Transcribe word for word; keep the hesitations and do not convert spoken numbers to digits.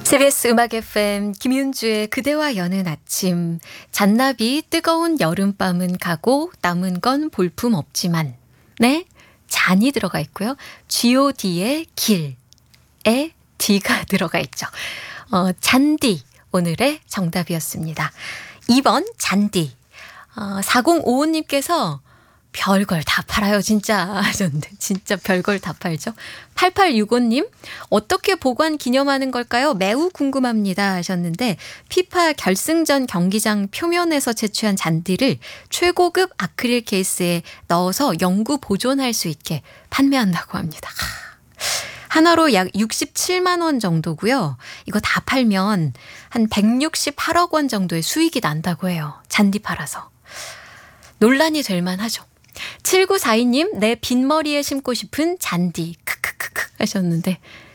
씨비에스 음악 에프엠 김윤주의 그대와 여는 아침. 잔나비 뜨거운 여름밤은 가고 남은 건 볼품 없지만. 네, 잔이 들어가 있고요. 지오디의 길에 D가 들어가 있죠. 어, 잔디 오늘의 정답이었습니다. 이 번 잔디. 어, 사공오오님께서 별걸 다 팔아요 진짜 하셨는데 진짜 별걸 다 팔죠. 팔팔육오님 어떻게 보관 기념하는 걸까요? 매우 궁금합니다 하셨는데 피파 결승전 경기장 표면에서 채취한 잔디를 최고급 아크릴 케이스에 넣어서 영구 보존할 수 있게 판매한다고 합니다. 하나로 약 육십칠만 원 정도고요. 이거 다 팔면 한 백육십팔억 원 정도의 수익이 난다고 해요. 잔디 팔아서. 논란이 될 만하죠. 칠구사이님 내 빈머리에 심고 싶은 잔디 크크크크 하셨는데